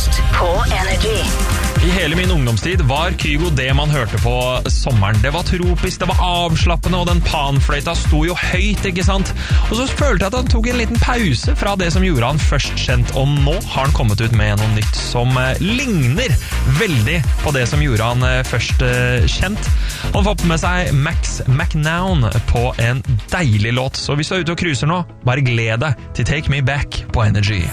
Frokost på Energy. I hele min ungdomstid var Kygo det man hørte på sommeren. Det var tropisk, det var avslappende, og den panfløyta sto jo høyt, ikke sant? Og så følte jeg at han tok en liten pause fra det som gjorde han først kjent, og nå har han kommet ut med noe nytt som ligner veldig på det som gjorde han først kjent. Han får med seg Max McNown på en deilig låt, så hvis du er ute og cruiser nå, bare gled deg til Take Me Back på Energy.